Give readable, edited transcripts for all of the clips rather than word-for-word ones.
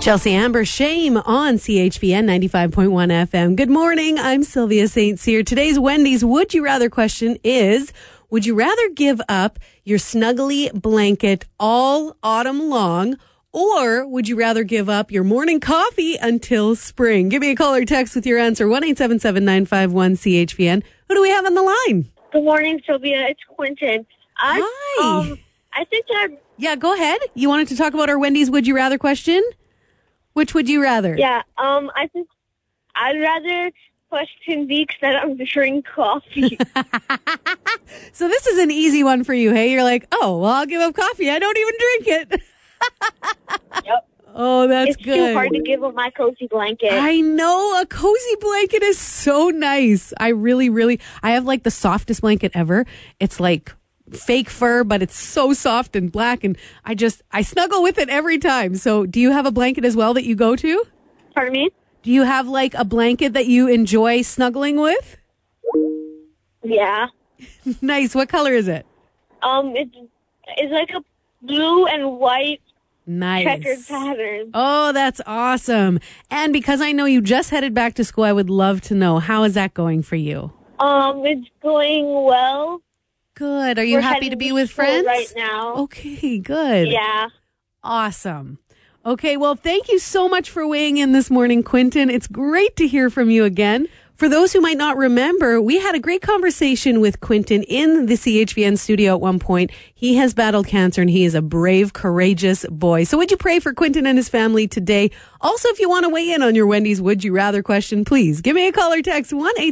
Chelsea Amber, Shame on CHVN 95.1 FM. Good morning. I'm Sylvia St. Cyr. Today's Wendy's Would You Rather question is, would you rather give up your snuggly blanket all autumn long, or would you rather give up your morning coffee until spring? Give me a call or text with your answer, 1-877-951-CHVN. Who do we have on the line? Good morning, Sylvia. It's Quentin. Hi. I think Yeah, go ahead. You wanted to talk about our Wendy's Would You Rather question? Which would you rather? Yeah, I think I'd rather question Veeks that I'm drink coffee. So this is an easy one for you, hey? You're like, oh, well, I'll give up coffee. I don't even drink it. Yep. Oh, that's it's good. It's too hard to give up my cozy blanket. I know. A cozy blanket is so nice. I have like the softest blanket ever. It's like fake fur, but it's so soft and black, and I snuggle with it every time. So do you have a blanket as well that you go to? Pardon me? Do you have like a blanket that you enjoy snuggling with? Yeah. Nice. What color is it? It's like a blue and white checkered pattern. Oh, that's awesome. And because I know you just headed back to school, I would love to know, how is that going for you? It's going well. Good. Are you happy to be with friends right now? Okay, good. Yeah. Awesome. Okay, well, thank you so much for weighing in this morning, Quentin. It's great to hear from you again. For those who might not remember, we had a great conversation with Quentin in the CHVN studio at one point. He has battled cancer and he is a brave, courageous boy. So would you pray for Quentin and his family today? Also, if you want to weigh in on your Wendy's Would You Rather question, please give me a call or text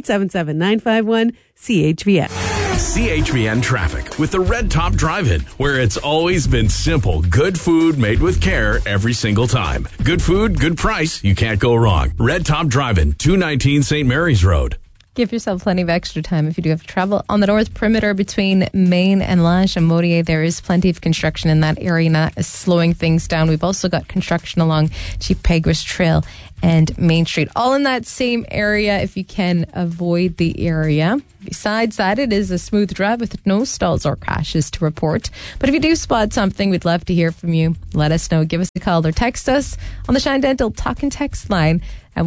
1-877-951-CHVN. CHVN Traffic with the Red Top Drive-In, where it's always been simple. Good food made with care every single time. Good food, good price. You can't go wrong. Red Top Drive-In, 219 St. Mary's Road. Give yourself plenty of extra time if you do have to travel. On the north perimeter between Maine and La Chaudière, there is plenty of construction in that area, and that is slowing things down. We've also got construction along Chief Peguis Trail and Main Street, all in that same area if you can avoid the area. Besides that, it is a smooth drive with no stalls or crashes to report. But if you do spot something, we'd love to hear from you. Let us know. Give us a call or text us on the Shine Dental Talk and Text line at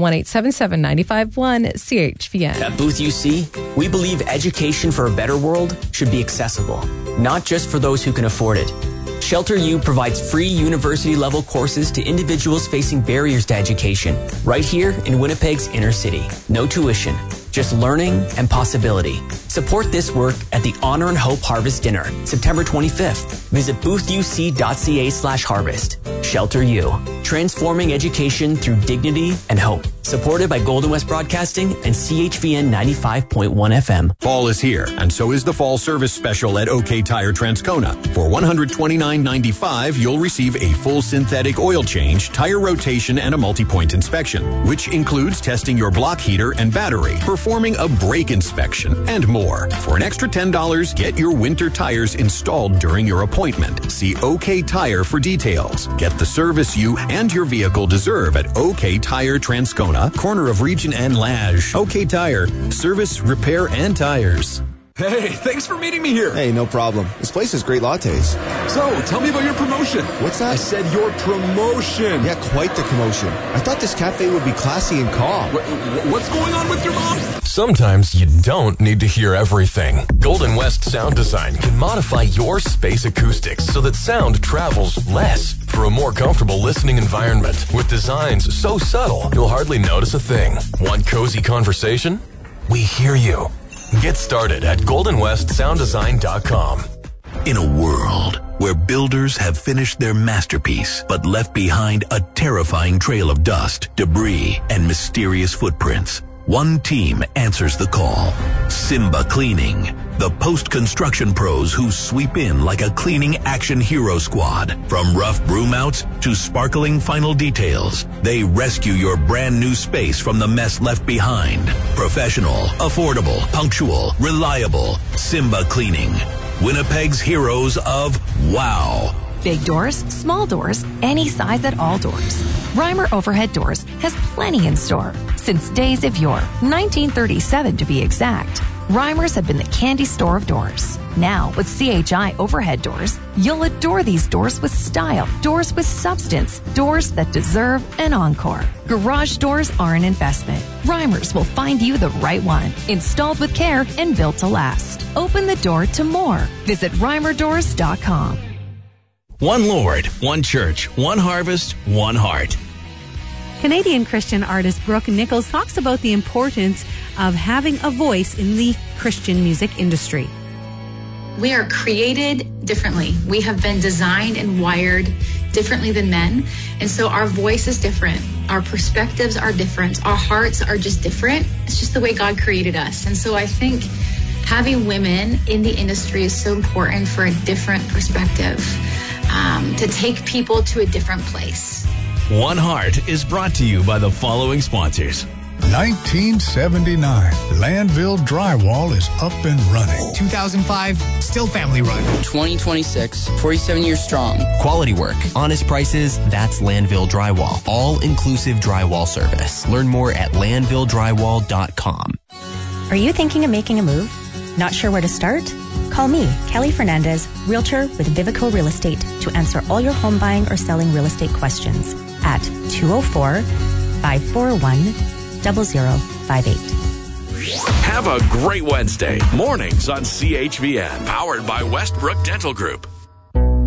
1-877-951-CHVN. At Booth UC, we believe education for a better world should be accessible, not just for those who can afford it. Shelter U provides free university-level courses to individuals facing barriers to education, right here in Winnipeg's inner city. No tuition, just learning and possibility. Support this work at the Honor and Hope Harvest Dinner, September 25th. Visit boothuc.ca/harvest. Shelter U, transforming education through dignity and hope. Supported by Golden West Broadcasting and CHVN 95.1 FM. Fall is here, and so is the fall service special at OK Tire Transcona. For $129.95, you'll receive a full synthetic oil change, tire rotation, and a multi-point inspection, which includes testing your block heater and battery, performing a brake inspection, and more. For an extra $10, get your winter tires installed during your appointment. See OK Tire for details. Get the service you and your vehicle deserve at OK Tire Transcona, corner of Regent and Lage. OK Tire, service, repair, and tires. Hey, thanks for meeting me here. Hey, no problem. This place has great lattes. So, tell me about your promotion. What's that? I said your promotion. Yeah, quite the commotion. I thought this cafe would be classy and calm. What's going on with your mom? Sometimes you don't need to hear everything. Golden West Sound Design can modify your space acoustics so that sound travels less for a more comfortable listening environment. With designs so subtle, you'll hardly notice a thing. Want cozy conversation? We hear you. Get started at goldenwestsounddesign.com. In a world where builders have finished their masterpiece but left behind a terrifying trail of dust, debris, and mysterious footprints, one team answers the call. Simba Cleaning, the post-construction pros who sweep in like a cleaning action hero squad. From rough broom outs to sparkling final details, they rescue your brand new space from the mess left behind. Professional, affordable, punctual, reliable. Simba Cleaning, Winnipeg's heroes of wow. Big doors, small doors, any size at all doors. Reimer Overhead Doors has plenty in store since days of yore, 1937 to be exact. Reimers have been the candy store of doors. Now, with CHI overhead doors, you'll adore these doors with style, doors with substance, doors that deserve an encore. Garage doors are an investment. Reimers will find you the right one, installed with care and built to last. Open the door to more. Visit reimerdoors.com. One Lord, one church, one harvest, one heart. Canadian Christian artist Brooke Nichols talks about the importance of having a voice in the Christian music industry. We are created differently. We have been designed and wired differently than men. And so our voice is different. Our perspectives are different. Our hearts are just different. It's just the way God created us. And so I think having women in the industry is so important for a different perspective, to take people to a different place. One Heart is brought to you by the following sponsors. 1979, Landville Drywall is up and running. 2005, still family run. 2026, 47 years strong. Quality work, honest prices, that's Landville Drywall. All-inclusive drywall service. Learn more at landvilledrywall.com. Are you thinking of making a move? Not sure where to start? Call me, Kelly Fernandez, Realtor with Vivico Real Estate, to answer all your home buying or selling real estate questions at 204-541-0058. Have a great Wednesday. Mornings on CHVN. Powered by Westbrook Dental Group.